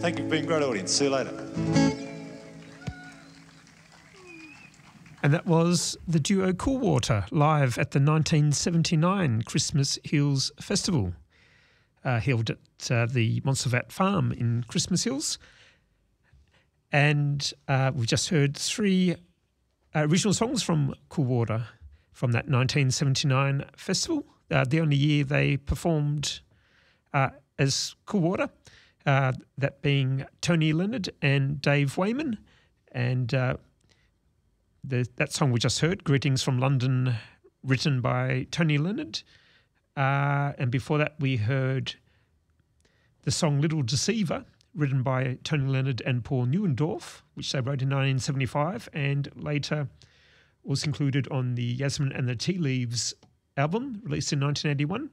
Thank you for being a great audience. See you later. And that was the duo Cool Water live at the 1979 Christmas Hills Festival, held at the Montserrat Farm in Christmas Hills. And we've just heard three original songs from Cool Water from that 1979 festival, the only year they performed as Cool Water, that being Tony Leonard and Dave Wayman. And that song we just heard, Greetings from London, written by Tony Leonard. And before that we heard the song Little Deceiver, written by Tony Leonard and Paul Neuendorf, which they wrote in 1975 and later was included on the Yasmin and the Tea Leaves album released in 1981.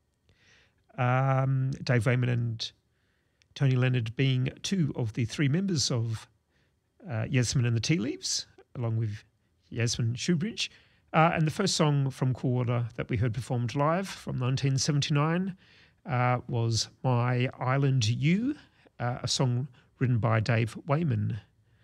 Dave Wayman and Tony Leonard being two of the three members of Yasmin and the Tea Leaves, along with Yasmin Shoebridge. And the first song from Cool Water that we heard performed live from 1979 was My Island You, a song written by Dave Wayman.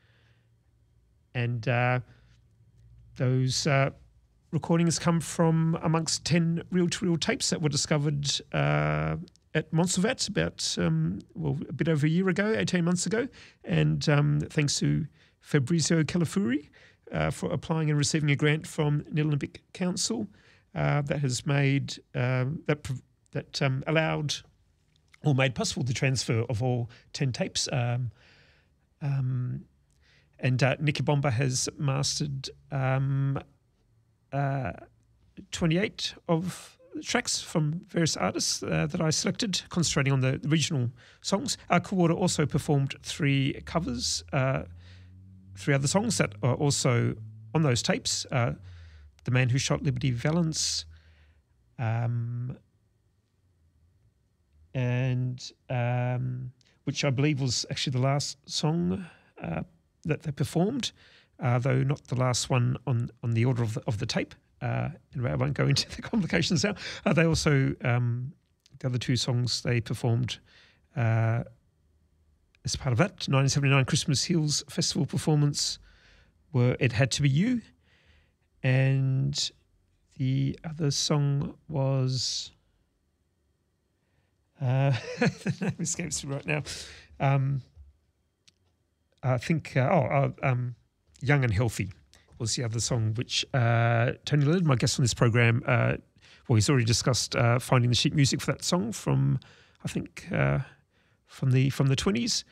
And those recordings come from amongst 10 reel-to-reel tapes that were discovered at Montserrat about, a bit over a year ago, 18 months ago. And thanks to Fabrizio Calafuri for applying and receiving a grant from the Olympic Council that has made, that allowed or made possible the transfer of all 10 tapes. And Nicky Bomba has mastered 28 of tracks from various artists that I selected, concentrating on the regional songs. Cool Water also performed three covers, three other songs that are also on those tapes. The Man Who Shot Liberty Valance, and which I believe was actually the last song that they performed, though not the last one on the order of the tape. Anyway, I won't go into the complications now. They also, the other two songs they performed as part of that 1979 Christmas Hills Festival performance were It Had to Be You, and the other song was... the name escapes me right now. I think, Young and Healthy was the other song, which Tony Leonard, my guest on this program, he's already discussed finding the sheet music for that song from, I think, from the 20s.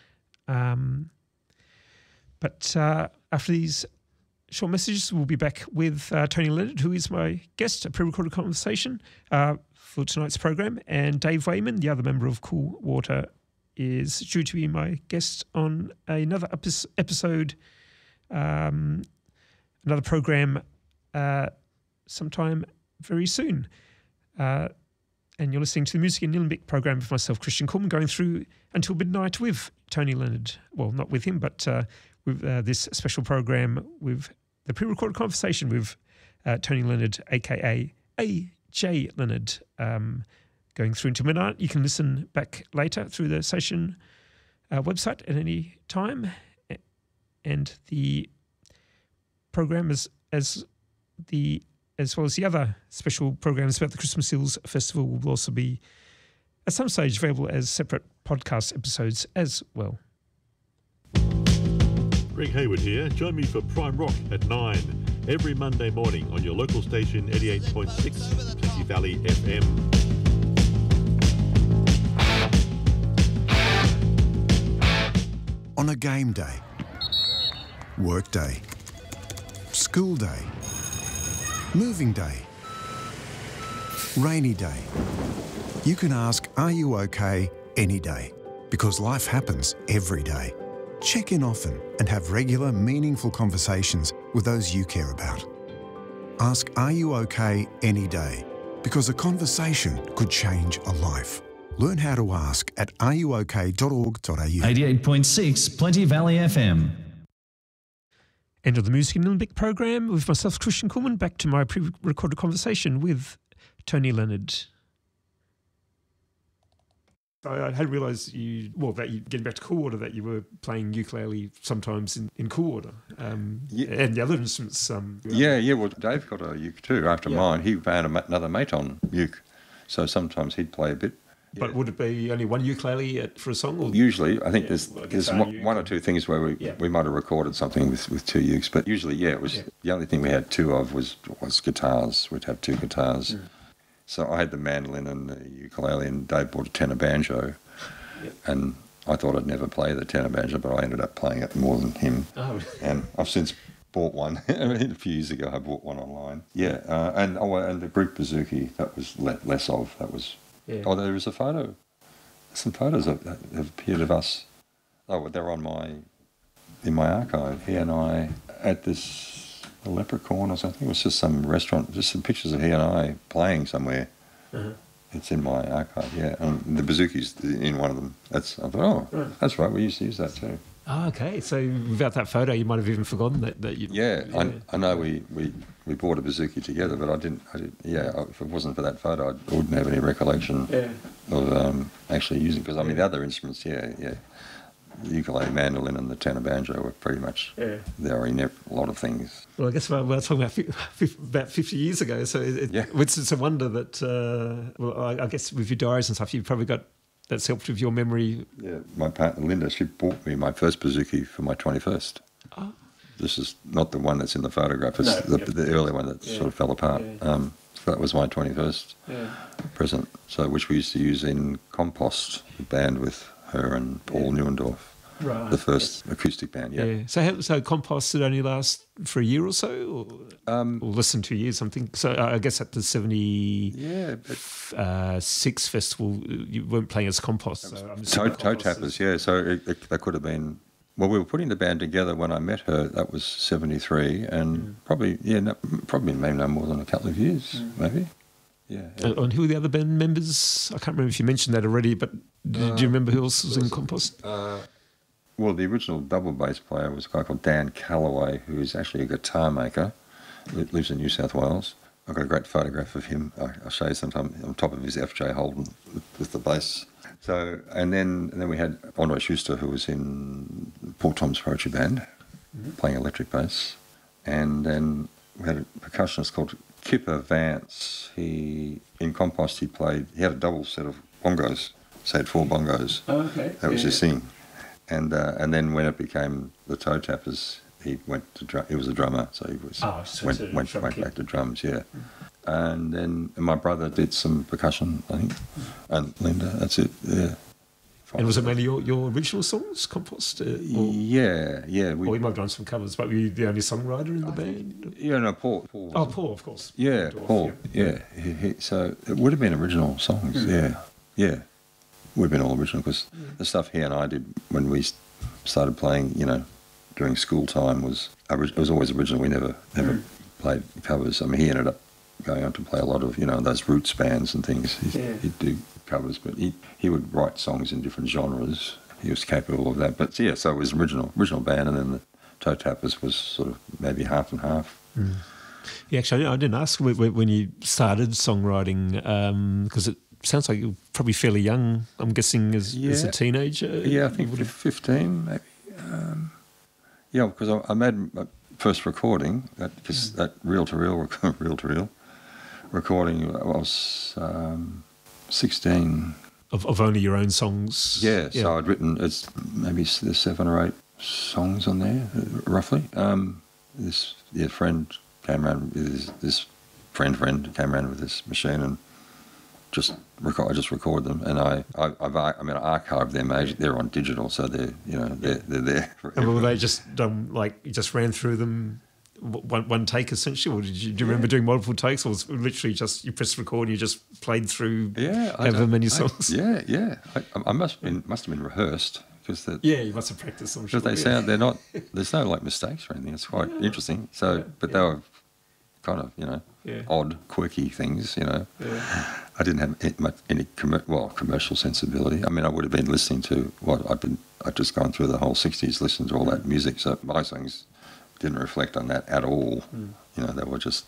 But after these short messages, we'll be back with Tony Leonard, who is my guest, a pre-recorded conversation for tonight's program, and Dave Wayman, the other member of Cool Water, is due to be my guest on another episode, another program sometime very soon. And you're listening to the Music in Nillumbik program with myself, Christian Coleman, going through until midnight with Tony Leonard. Well, not with him, but with this special program with the pre-recorded conversation with Tony Leonard, a.k.a. A.J. Leonard, going through into midnight. You can listen back later through the station website at any time. And the program as well as the other special programs about the Christmas Hills Festival will also be at some stage available as separate podcast episodes as well. Greg Hayward here. Join me for Prime Rock at 9 every Monday morning on your local station 88.6 Plenty Valley FM. On a game day, work day, school day, moving day, rainy day, you can ask, are you okay, any day? Because life happens every day. Check in often and have regular, meaningful conversations with those you care about. Ask, are you okay, any day? Because a conversation could change a life. Learn how to ask at areyouok.org.au. 88.6 Plenty Valley FM. End of the Music in Nillumbik program with myself, Christian Coleman, back to my pre-recorded conversation with Tony Leonard. I hadn't realised getting back to Coolwater, that you were playing ukulele sometimes in Coolwater. And the other instruments. Well, Dave got a uke too after mine. He found another mate on uke, so sometimes he'd play a bit. But would it be only one ukulele for a song? Or? Usually, I think there's one or two things where we might have recorded something with two ukes, but usually, it was the only thing we had two of was guitars. We'd have two guitars. Mm. So I had the mandolin and the ukulele, and Dave bought a tenor banjo, and I thought I'd never play the tenor banjo, but I ended up playing it more than him. Oh. And I've since bought one. A few years ago, I bought one online. And the group bouzouki, that was less of. That was. Yeah. Oh, there is a photo. Some photos that have appeared of us. Oh, they're in my archive. He and I at this Leprechaun or something. It was just some restaurant. Just some pictures of he and I playing somewhere. Uh-huh. It's in my archive. Yeah, and the bouzouki's in one of them. I thought, that's right. We used to use that too. Oh, okay. So without that photo, you might have even forgotten that you. Yeah, I know we bought a bouzouki together, but I didn't. Yeah, if it wasn't for that photo, I wouldn't have any recollection of actually using. Because the other instruments, the ukulele, mandolin, and the tenor banjo were pretty much there in a lot of things. Well, I guess we're talking about 50 years ago, so it's a wonder that. I guess with your diaries and stuff, you've probably got. That's helped with your memory. Yeah, my partner Linda, she bought me my first bouzouki for my 21st. Oh. This is not the one that's in the photograph. It's the early one that sort of fell apart. Yeah. So that was my 21st present. So which we used to use in Compost, the band with her and Paul Neuendorf. Right. The first acoustic band. Yeah. So Compost did only last for a year or so, or less than 2 years, something. So I guess at the 76 festival, you weren't playing as Compost. Toe Tappers, So that could have been. Well, we were putting the band together when I met her. That was 73, and probably maybe no more than a couple of years, maybe. Yeah. And who were the other band members? I can't remember if you mentioned that already, but do you remember who else was in Compost? Well, the original double bass player was a guy called Dan Calloway, who is actually a guitar maker. Lives in New South Wales. I've got a great photograph of him. I'll show you sometime on top of his FJ Holden with the bass. So, and then we had Andre Schuster, who was in Paul Tom's Poetry Band, playing electric bass. And then we had a percussionist called Kipper Vance. In Compost, he had a double set of bongos. So he had 4 bongos. Oh, okay. That was his thing. And then when it became the Toe Tappers, he went to he was a drummer, so he went back to drums, And then my brother did some percussion, I think, and Linda. That's it. Yeah. And was it mainly your original songs, Compost? Yeah. Or you might have done some covers, but were you the only songwriter in the band? Yeah, no, Paul. Paul, of course. Yeah, Paul. Yeah. So it would have been original songs. Yeah. Would have been all original because the stuff he and I did when we started playing, during school time it was always original. We never played covers. I mean, he ended up going on to play a lot of those roots bands and things. He'd do covers, but he would write songs in different genres. He was capable of that. But so it was original band, and then the Toe Tappers was sort of maybe half and half. Mm. Yeah, actually, I didn't ask when you started songwriting because it sounds like you're probably fairly young, I'm guessing, as a teenager. Yeah, I think 15 maybe. Because I made my first recording, that reel-to-reel recording, I was 16. Of only your own songs? Yeah, so I'd written, maybe there's 7 or 8 songs on there, roughly. This friend came around with this friend came around with this machine and I just record them, and I archive them. They're on digital, so they're there. And were they just done you just ran through them one take essentially, or do you remember doing multiple takes, or was it literally just you pressed record and you just played through however many songs? I must have been rehearsed because you must have practiced. I'm sure. Because they're not. There's no mistakes or anything. It's quite interesting. So, but they were kind of odd, quirky things. I didn't have any commercial sensibility. I mean, I would have been listening to I'd just gone through the whole 60s, listened to all that music. So my songs didn't reflect on that at all. They were just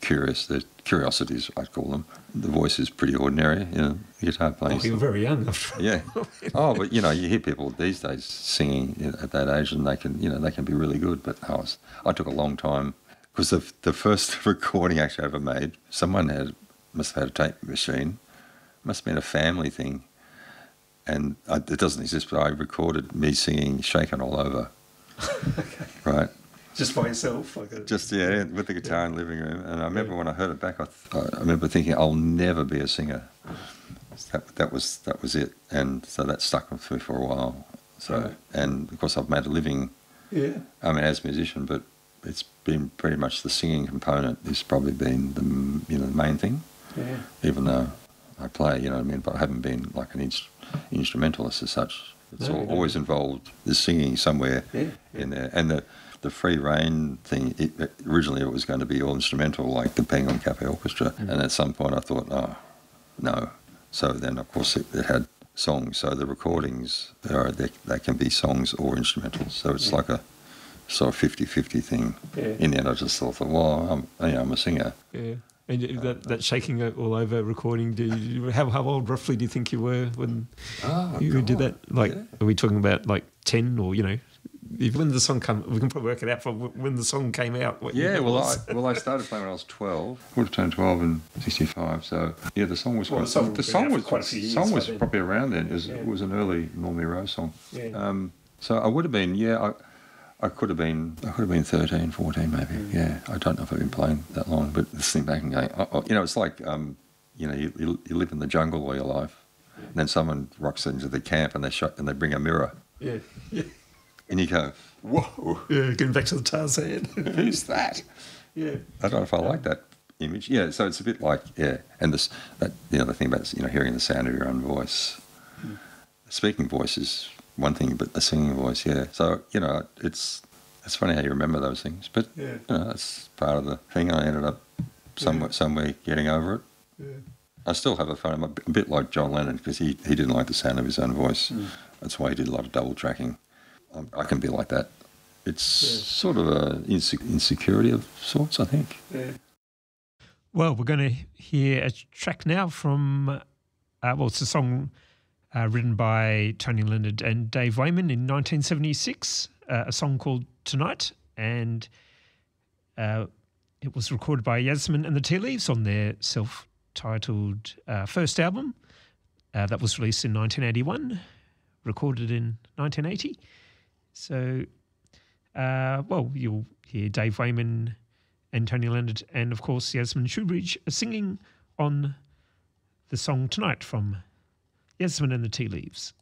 curious. They're curiosities, I'd call them. The voice is pretty ordinary, the guitar playing. Oh, you were very young after all. Yeah. Oh, but you hear people these days singing at that age, and they can be really good. But I took a long time, because the first recording actually I ever made, someone must have had a tape machine, must have been a family thing, and it doesn't exist. But I recorded me singing "Shaking All Over." Okay. Right. Just by yourself? With the guitar in the living room. And I remember when I heard it back, I remember thinking, I'll never be a singer. That was it. And so that stuck with me for a while. So, and of course I've made a living, as a musician, but it's been pretty much the singing component has probably been the main thing. Yeah. Even though I play, but I haven't been like an instrumentalist as such. It's always involved the singing somewhere in there. And the free rein thing, originally it was going to be all instrumental, like the Penguin Cafe Orchestra. And at some point I thought, oh, no. So then, of course, it had songs. So the recordings, they can be songs or instrumentals. So it's like a sort of 50-50 thing. Yeah. In the end, I just thought, well, I'm a singer. Yeah. And that Shaking All Over recording, how old roughly do you think you were when you did that? Like, are we talking about like 10 or, when the song came, we can probably work it out from when the song came out. I started playing when I was 12. Would have turned 12 in '65. So the song was probably around then. It was an early Normie Rose song. Yeah. So I would have been. I could have been 13, 14 maybe. Yeah. I don't know if I've been playing that long, but listening back and going, it's like you live in the jungle all your life, and then someone rocks into the camp and they bring a mirror. Yeah. Yeah. And you go, whoa. Yeah, getting back to the Tarzan. Who's that? Yeah. I don't know if I like that image. Yeah, so it's a bit like, and the thing about, hearing the sound of your own voice. Mm. The speaking voice is one thing, but the singing voice, So, it's funny how you remember those things. But, that's part of the thing. I ended up somewhere getting over it. Yeah. I still have a phone. I'm a bit like John Lennon, because he didn't like the sound of his own voice. Mm. That's why he did a lot of double tracking. I can be like that. It's sort of an insecurity of sorts, I think. Yeah. Well, we're going to hear a track now from, it's a song written by Tony Leonard and Dave Wayman in 1976, a song called Tonight, and it was recorded by Yasmin and the Tea Leaves on their self-titled first album that was released in 1981, recorded in 1980. So, you'll hear Dave Wayman and Tony Leonard and, of course, Yasmin Shoebridge singing on the song Tonight from Yasmin and the Tea Leaves.